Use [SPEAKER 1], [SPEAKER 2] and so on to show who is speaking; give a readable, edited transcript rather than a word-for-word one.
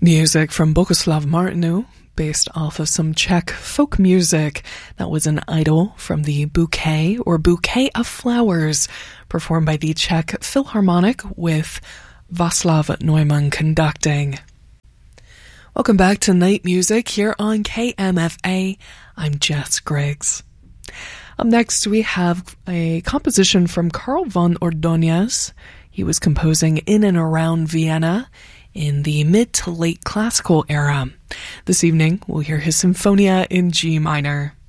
[SPEAKER 1] Music from Boguslav Martinu, based off of some Czech folk music. That was an idyll from the Bouquet, or Bouquet of Flowers, performed by the Czech Philharmonic with Václav Neumann conducting. Welcome back to Night Music here on KMFA. I'm Jess Griggs. Up next, we have a composition from Carl von Ordonez. He was composing in and around Vienna in the mid to late classical era. This evening, we'll hear his Sinfonia in G minor.